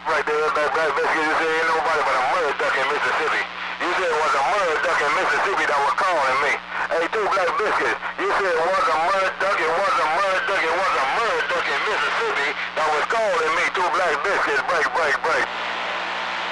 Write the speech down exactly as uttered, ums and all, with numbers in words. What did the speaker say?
Right there, Black, Black Biscuit, you said ain't nobody but a mud duck in Mississippi. You said it was a mud duck in Mississippi that was calling me. Hey, two Black Biscuits, you said it was a mud duck, it was a mud duck, it was a mud duck in Mississippi that was calling me. Two Black Biscuits, break, break, break.